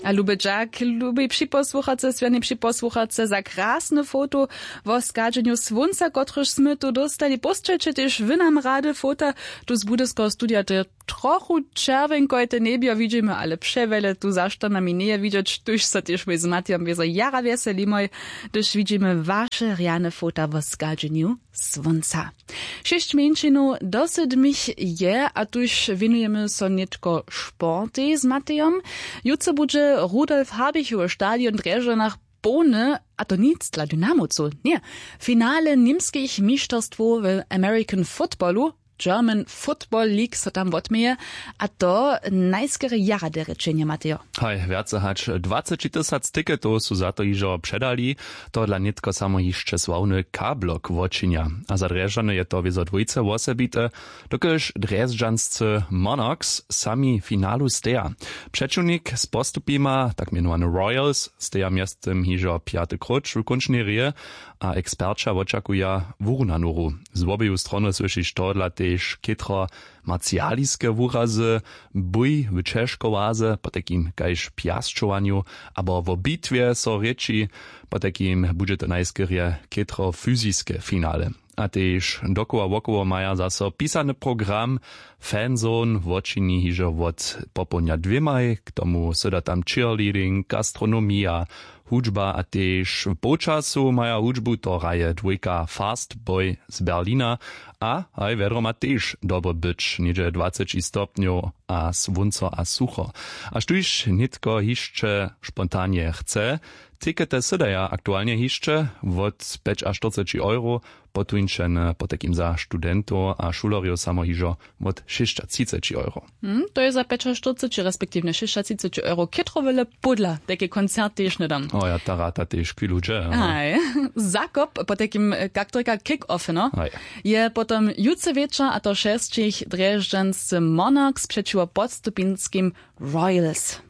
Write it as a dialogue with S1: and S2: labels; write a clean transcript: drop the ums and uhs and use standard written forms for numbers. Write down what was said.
S1: A Lubedżak lubi przyposłuchace, swianie przyposłuchace za krasne foto w skadzeniu słonca, kotryżśmy tu dostali. Postrzecie też wy nam rady fota, tu z budyskiego studia te trochu czerwenkojte niebio widzimy, ale przewele tu zaszto na minie widzieć, tuż se też my z Matijom wiedzą jara weselimoj, tuż widzimy wasze riane fota w skadzeniu słonca. 6 mięczynów dosyć mich je, a tuż winujemy so netko sporty z Matijom. Jutro będzie Rudolf Habichow stadion Dreżanach Bony, a to nic dla Dynamocu, nie. Finale niemskich mistrzostw w American Footballu, German Football League so tam odmieje, a to najskere jara de rečenje, Mateo.
S2: Hej, viace hač 20 tiketov sú za to ižo předali, to dla nitko samo jeszcze sławny K-blok vočinja. A za Drežane je to wiezo dwójce wosebite, dokelž Drežanscy Monarchs sami finalu steja. Przeciwnik z postupima, tak mianowany Royals, steja miastem ižo 5. kruč w končnej rie, a eksperča očakuje vurnanuru. Z obiju strony słyszysz to dla tež kitro marcialiske wurazy, bój w Czeszkowaze, po takim kajż piasczowaniu, abo w bitwie so reči, po takim bude to najskierie kitro fyziske finale. A tež dokoła maja zaso pisany program fanzone vočini hižo od popołudnia 2, k tomu syda tam cheerleading, gastronomia, hudžba a tež počasu maja hudžbu to raje dvojka Fast Boy z Berlina a aj vedro ma tež dobro byč, niedzie 20 stopňov a svunco a sucho. A štuž nitko hišče spontanie chce, tikete sydaja aktualnie hišče od 45 euro, potujčen po takim za studentov a šulerjo samo hižo od 630 euro.
S1: To je za 45, respektívne 630 euro. Kitrovele podla, takie koncerty još nedam.
S2: O ja, ta rata tež kvilu dže.
S1: Aj, zakop po takim, jak to kick-off, no?
S2: Aj.
S1: Je potom jutce večer, a to 6 Drežďanscy Monarchs przeciwko podstupinskim Royals.